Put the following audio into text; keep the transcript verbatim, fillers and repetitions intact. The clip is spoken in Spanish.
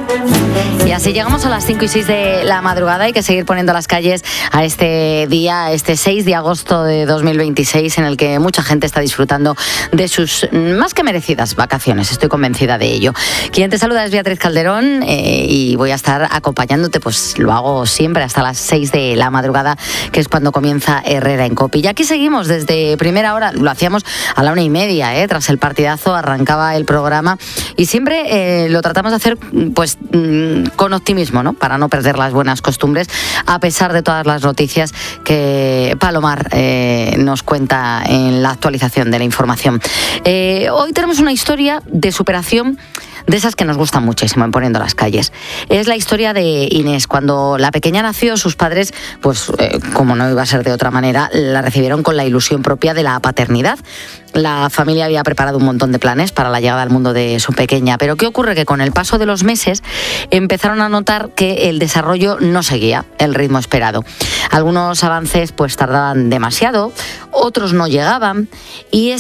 Y así llegamos a las cinco y seis de la madrugada. Hay que seguir poniendo las calles a este día, este seis de agosto de dos mil veintiséis, en el que mucha gente está disfrutando de sus más que merecidas vacaciones. Estoy convencida de ello. Quien te saluda es Beatriz Calderón eh, y voy a estar acompañándote, pues lo hago siempre hasta las seis de la madrugada, que es cuando comienza Herrera en Cope. Y aquí seguimos desde primera hora, lo hacíamos a la una y media, eh, tras el partidazo arrancaba el programa y siempre eh, lo tratamos de hacer pues con optimismo, ¿no? Para no perder las buenas costumbres, a pesar de todas las noticias que Palomar eh, nos cuenta en la actualización de la información. Eh, hoy tenemos una historia de superación de esas que nos gustan muchísimo en Poniendo las Calles. Es la historia de Inés. Cuando la pequeña nació, sus padres, pues eh, como no iba a ser de otra manera, la recibieron con la ilusión propia de la paternidad. La familia había preparado un montón de planes para la llegada al mundo de su pequeña, pero ¿qué ocurre? Que con el paso de los meses empezaron a notar que el desarrollo no seguía el ritmo esperado. Algunos avances pues tardaban demasiado, otros no llegaban, y ese